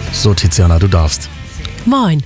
So, Tiziana, du darfst. Moin,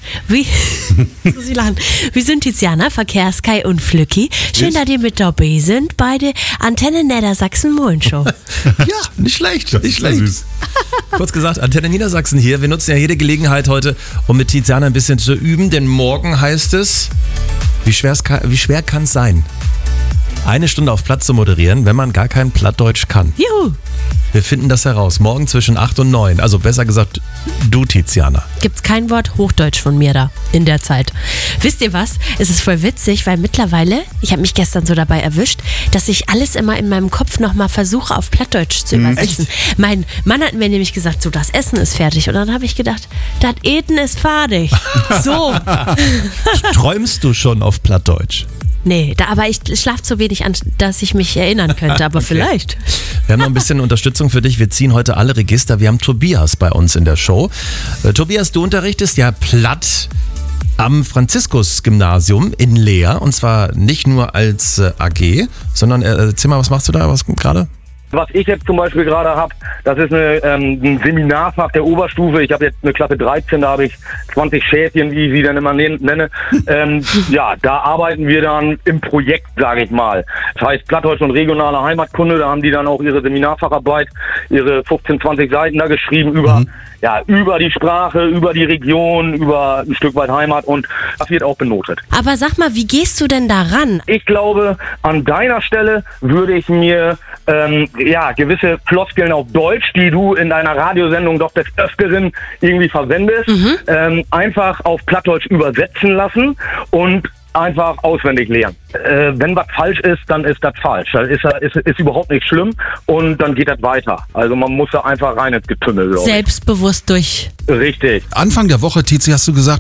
Sie lachen. Wir sind Tiziana, Verkehrskai und Flücki. Schön, dass ihr mit dabei sind bei der Antenne Niedersachsen Morgenshow. Ja, nicht schlecht, nicht schlecht. Süß. Kurz gesagt, Antenne Niedersachsen hier. Wir nutzen ja jede Gelegenheit heute, um mit Tiziana ein bisschen zu üben, denn morgen heißt es, wie schwer kann es sein, eine Stunde auf Platt zu moderieren, wenn man gar kein Plattdeutsch kann. Juhu. Wir finden das heraus. Morgen zwischen 8 und 9. Also besser gesagt, du, Tiziana. Gibt's kein Wort Hochdeutsch von mir da in der Zeit. Wisst ihr was? Es ist voll witzig, weil mittlerweile, ich habe mich gestern so dabei erwischt, dass ich alles immer in meinem Kopf nochmal versuche, auf Plattdeutsch zu übersetzen. Mein Mann hat mir nämlich gesagt, so, das Essen ist fertig. Und dann habe ich gedacht, das Eten ist fertig. So. Träumst du schon auf Plattdeutsch? Nee, aber ich schlafe zu wenig an, dass ich mich erinnern könnte, aber vielleicht. Wir haben noch ein bisschen Unterstützung für dich. Wir ziehen heute alle Register. Wir haben Tobias bei uns in der Show. Tobias, du unterrichtest ja Platt am Franziskus-Gymnasium in Leer. Und zwar nicht nur als AG, sondern erzähl mal, was machst du da gerade? Was ich jetzt zum Beispiel gerade habe, das ist ein Seminarfach der Oberstufe. Ich habe jetzt eine Klasse 13, da habe ich 20 Schäfchen, wie ich sie dann immer nenne. Ja, da arbeiten wir dann im Projekt, sage ich mal. Das heißt Plattdeutsch und regionale Heimatkunde, da haben die dann auch ihre Seminarfacharbeit, ihre 15, 20 Seiten da geschrieben über die Sprache, über die Region, über ein Stück weit Heimat und das wird auch benotet. Aber sag mal, wie gehst du denn da ran? Ich glaube, an deiner Stelle würde ich mir gewisse Floskeln auf Deutsch, die du in deiner Radiosendung doch des Öfteren irgendwie verwendest, einfach auf Plattdeutsch übersetzen lassen und einfach auswendig lernen. Wenn was falsch ist, dann ist das falsch. Das ist überhaupt nicht schlimm und dann geht das weiter. Also man muss da einfach rein ins Getümmel. Selbstbewusst durch. Richtig. Anfang der Woche, Tizi, hast du gesagt,